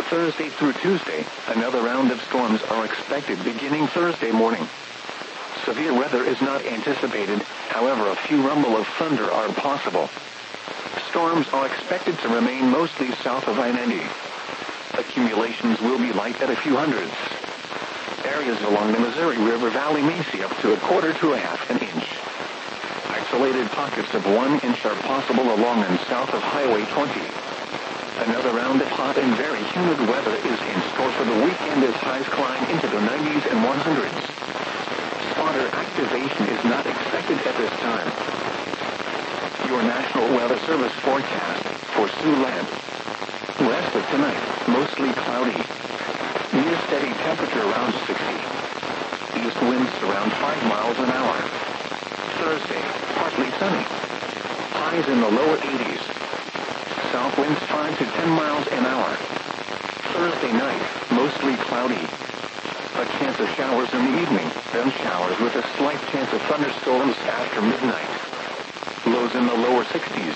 Thursday through Tuesday, another round of storms are expected beginning Thursday morning. Severe weather is not anticipated, however a few rumble of thunder are possible. Storms are expected to remain mostly south of I-90. Accumulations will be light at a few hundredths. Areas along the Missouri River Valley may see up to a quarter to a half an inch. Isolated pockets of 1 inch are possible along and south of Highway 20. Another round of hot and very humid weather is in store for the weekend as highs climb into the 90s and 100s. Spotter activation is not expected at this time. Your National Weather Service forecast for Siouxland. West of tonight, mostly cloudy. Near steady temperature around 60. East winds around 5 miles an hour. Thursday, partly sunny. Highs in the lower 80s. South winds 5 to 10 miles an hour. Thursday night, mostly cloudy. A chance of showers in the evening, then showers with a slight chance of thunderstorms after midnight. Lows in the lower 60s.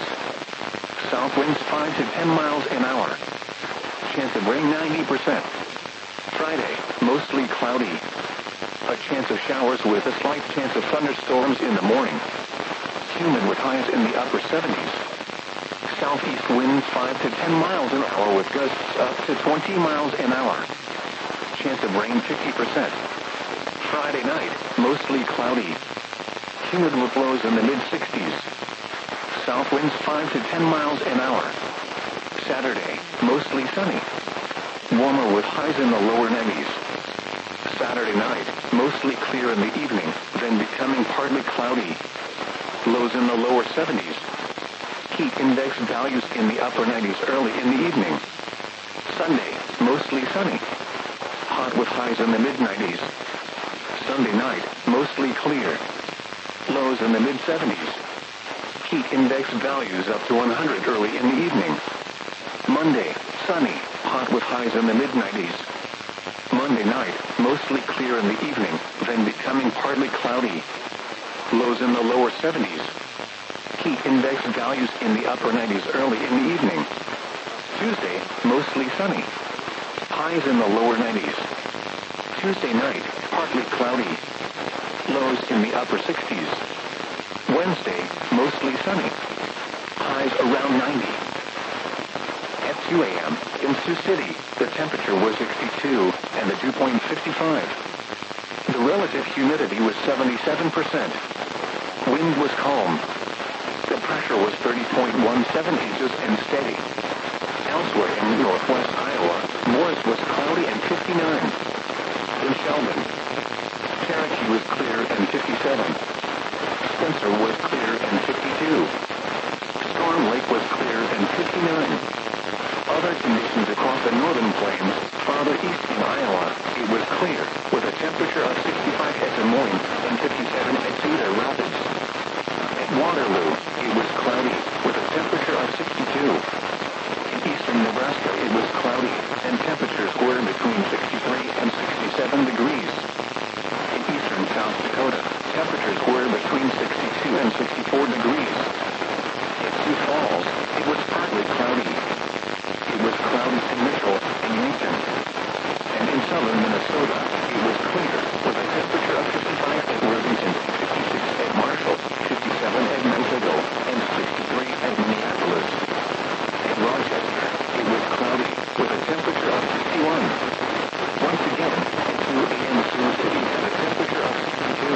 South winds 5 to 10 miles an hour. Chance of rain 90%. Friday, mostly cloudy. A chance of showers with a slight chance of thunderstorms in the morning. Humid with highs in the upper 70s. Southeast winds 5 to 10 miles an hour with gusts up to 20 miles an hour. Chance of rain 50%. Friday night, mostly cloudy. Humid with lows in the mid-60s. South winds 5 to 10 miles an hour. Saturday, mostly sunny. Warmer with highs in the lower 90s. Saturday night, mostly clear in the evening, then becoming partly cloudy. Lows in the lower 70s. Heat index values in the upper 90s early in the evening. Sunday, mostly sunny. Hot with highs in the mid-90s. Sunday night, mostly clear. Lows in the mid-70s. Heat index values up to 100 early in the evening. Monday, sunny, hot with highs in the mid-90s. Monday night, mostly clear in the evening, then becoming partly cloudy. Lows in the lower 70s. Heat index values in the upper 90s early in the evening. Tuesday, mostly sunny. Highs in the lower 90s. Tuesday night, partly cloudy. Lows in the upper 60s. Wednesday, mostly sunny. Highs around 90. At 2 a.m., in Sioux City, the temperature was 62 and the dew point 55. The relative humidity was 77%. Wind was calm. The pressure was 30.17 inches and steady. Elsewhere in northwest Iowa, Morris was cloudy and 59. In Sheldon, Cherokee was clear and 57. Spencer was clear and 52. Storm Lake was clear and 59. Other conditions across the northern plains, farther east in Iowa, it was clear, with a temperature of 65 at Des Moines and 57 at Cedar Rapids. At Waterloo, it was cloudy, with a temperature of 62. In eastern Nebraska, it was cloudy, and temperatures were between 63 and 67 degrees. In eastern South Dakota, temperatures were between 62 and 64 degrees. At Sioux Falls, it was partly cloudy. It was cloudy in Mitchell and Yankton. And in southern Minnesota, it was clear, with a temperature of 55 at Worthington, 56 at Marshall, 57 at Montague, and 63 at Minneapolis. At Rochester, it was cloudy, with a temperature of 61. Once again, at 2 a.m. Sioux City had a temperature of 62.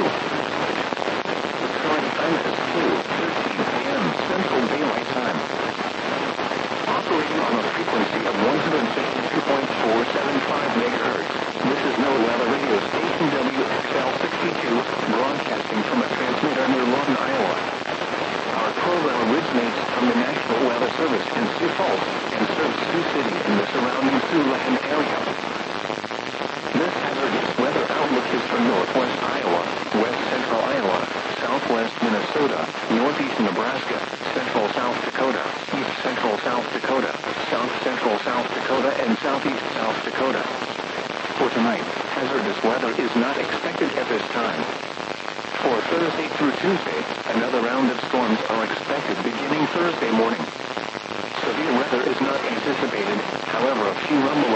The current time is 2:13 a.m. Central Daylight Time. Operating on a frequency of 152.475 megahertz, this is NOAA Weather Radio Station WXL-62, broadcasting from a transmitter near Lawton, Iowa. Our program originates from the National Weather Service in Sioux Falls and serves Sioux City and the surrounding Siouxland area. This hazardous weather outlook is for northwest Iowa, west central Iowa, southwest Minnesota, northeast Nebraska, central South Dakota, east central South Dakota, south central South Dakota, and southeast South Dakota. For tonight, hazardous weather is not expected at this time. For Thursday through Tuesday, another round of storms are expected beginning Thursday morning. Severe weather is not anticipated, however a few rumble